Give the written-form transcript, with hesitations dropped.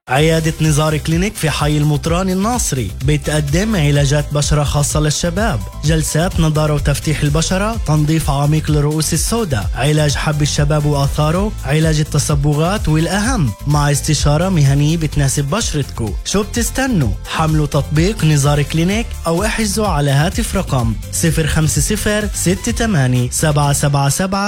عيادة نزار كلينيك في حي المطران الناصري بتقدم علاجات بشرة خاصة للشباب، جلسات نضارة وتفتيح البشرة، تنظيف عميق للرؤوس السوداء، علاج حب الشباب وآثاره، علاج التصبغات، والأهم مع استشارة مهنية بتناسب بشرتكو. شو بتستنوا؟ حملوا تطبيق نزار كلينيك أو احجزوا على هاتف رقم 050 68 777